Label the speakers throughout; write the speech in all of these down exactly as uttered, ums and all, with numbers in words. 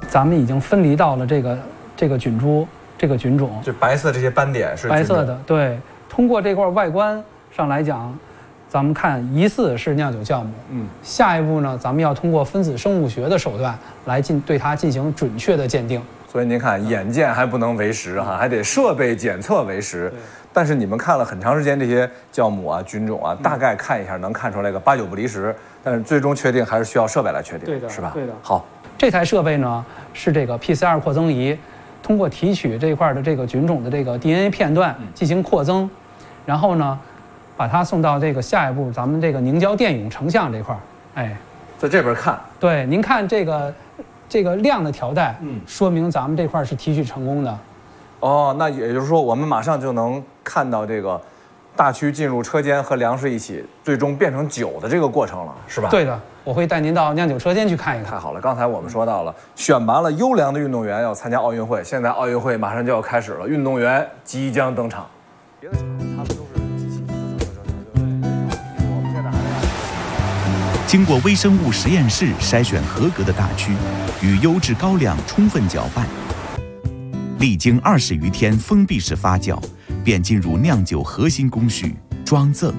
Speaker 1: 咱们已经分离到了这个这个菌株这个菌种，
Speaker 2: 就白色这些斑点是
Speaker 1: 白色的。对，通过这块外观上来讲，咱们看疑似是酿酒酵母。嗯，下一步呢，咱们要通过分子生物学的手段来进对它进行准确的鉴定。
Speaker 2: 所以您看，眼见还不能为实哈，还得设备检测为实。但是你们看了很长时间这些酵母啊、菌种啊，大概看一下能看出来个八九不离十。但是最终确定还是需要设备来确定，
Speaker 1: 对的，
Speaker 2: 是吧？
Speaker 1: 对的。
Speaker 2: 好，
Speaker 1: 这台设备呢是这个 P C R 扩增仪，通过提取这块的这个菌种的这个 D N A 片段进行扩增，然后呢，把它送到这个下一步咱们这个凝胶电泳成像这块儿。哎，
Speaker 2: 在这边看，
Speaker 1: 对，您看这个这个亮的条带，嗯，说明咱们这块是提取成功的。
Speaker 2: 哦，那也就是说，我们马上就能看到这个大曲进入车间和粮食一起，最终变成酒的这个过程了，是吧？
Speaker 1: 对的，我会带您到酿酒车间去看一看。
Speaker 2: 太好了，刚才我们说到了，选拔了优良的运动员要参加奥运会，现在奥运会马上就要开始了，运动员即将登场。别的场他们都是机器，我们现在还在。
Speaker 3: 经过微生物实验室筛选合格的大曲，与优质高粱充分搅拌。历经二十余天封闭式发酵，便进入酿酒核心工序装赠。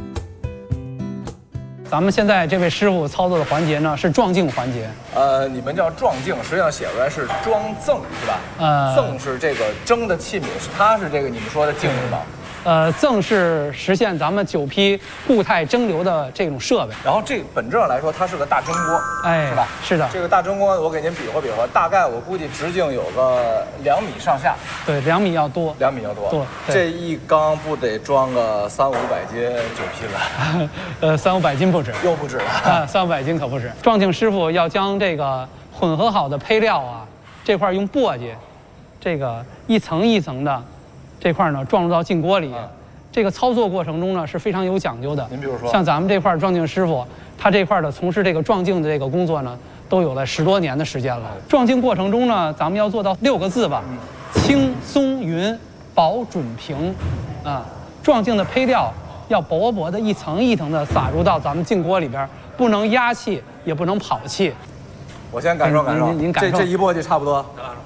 Speaker 1: 咱们现在这位师傅操作的环节呢是撞镜环节。
Speaker 2: 呃，你们叫撞镜，实际上写出来是装赠，是吧？呃，赠是这个蒸的器皿，是它是这个你们说的镜是吧？
Speaker 1: 呃，赠是实现咱们酒批固态蒸馏的这种设备。
Speaker 2: 然后这本质上来说，它是个大蒸锅，
Speaker 1: 哎，
Speaker 2: 是吧？
Speaker 1: 是的。
Speaker 2: 这个大蒸锅，我给您比划比划，大概我估计直径有个两米上下。
Speaker 1: 对，两米要多。
Speaker 2: 两米要多。
Speaker 1: 多。
Speaker 2: 这一缸不得装个三五百斤酒批了？
Speaker 1: 呃，三五百斤不止。
Speaker 2: 又不止了。
Speaker 1: 啊，三五百斤可不止。撞镜师傅要将这个混合好的胚料啊，这块用簸箕，这个一层一层的。这块呢撞入到镜锅里，啊、这个操作过程中呢是非常有讲究的。
Speaker 2: 您比如说，
Speaker 1: 像咱们这块撞镜师傅，他这块的从事这个撞镜的这个工作呢，都有了十多年的时间了。撞镜过程中呢，咱们要做到六个字吧：轻松匀、保准平。啊，撞镜的胚料要薄薄的一层一层的撒入到咱们镜锅里边，不能压气，也不能跑气。
Speaker 2: 我先感受感受，
Speaker 1: 您您感受，
Speaker 2: 这这一簸箕差不多。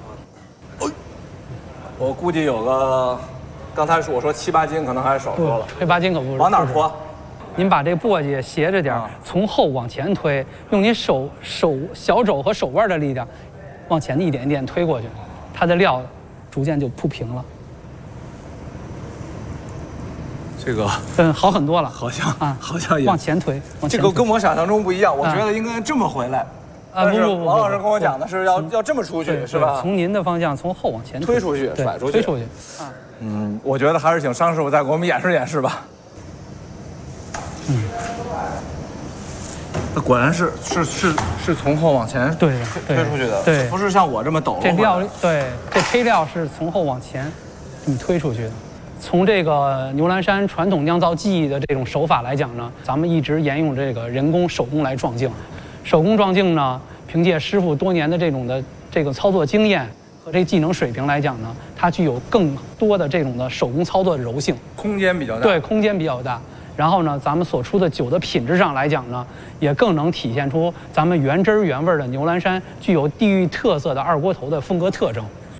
Speaker 2: 我估计有个，刚才我说七八斤，可能还是少说了。
Speaker 1: 七八斤可不是。
Speaker 2: 往哪拖？
Speaker 1: 您把这簸箕斜着点，啊、从后往前推，用您手手小肘和手腕的力量，往前一点一点推过去，它的料逐渐就铺平了。
Speaker 2: 这个
Speaker 1: 嗯，好很多了，
Speaker 2: 好像
Speaker 1: 啊，
Speaker 2: 好像也
Speaker 1: 往前推。往前推
Speaker 2: 这个跟我想象中不一样，我觉得应该这么回来。
Speaker 1: 啊，不不不，
Speaker 2: 王老师跟我讲的是要要这么出去，是吧？
Speaker 1: 从您的方向从后往前
Speaker 2: 推出去，甩出去，
Speaker 1: 推出去。
Speaker 2: 啊，嗯，我觉得还是请商师傅再给我们演示演示吧。嗯，那果然是是是是从后往前
Speaker 1: 对
Speaker 2: 推出去的，
Speaker 1: 对，
Speaker 2: 不是像我这么抖。
Speaker 1: 这料对，这胚料是从后往前这么推出去的。从这个牛栏山传统酿造技艺的这种手法来讲呢，咱们一直沿用这个人工手工来撞镜。手工撞镜呢，凭借师傅多年的这种的这个操作经验和这技能水平来讲呢，它具有更多的这种的手工操作的柔性，
Speaker 2: 空间比较大。
Speaker 1: 对，空间比较大。然后呢，咱们所出的酒的品质上来讲呢，也更能体现出咱们原汁原味的牛栏山具有地域特色的二锅头的风格特征。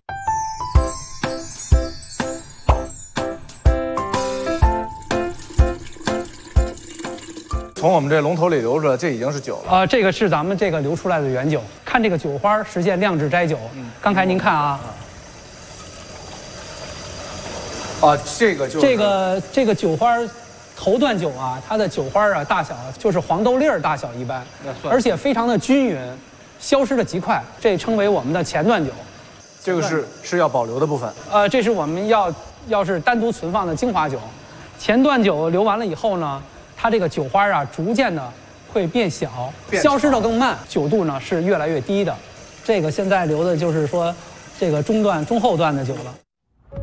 Speaker 2: 从我们这龙头里流出来，这已经是酒了。
Speaker 1: 啊、呃，这个是咱们这个流出来的原酒。看这个酒花实现酿制摘酒。嗯，刚才您看啊，
Speaker 2: 啊，这个就是
Speaker 1: 这个这个酒花，头段酒啊，它的酒花啊大小就是黄豆粒儿大小一般，而且非常的均匀，消失的极快，这称为我们的前段酒。
Speaker 2: 这个是是要保留的部分。
Speaker 1: 呃，这是我们要要是单独存放的精华酒。前段酒流完了以后呢，它这个酒花啊，逐渐的会变小，消失的更慢，酒度呢是越来越低的。这个现在留的就是说，这个中段、中后段的酒了。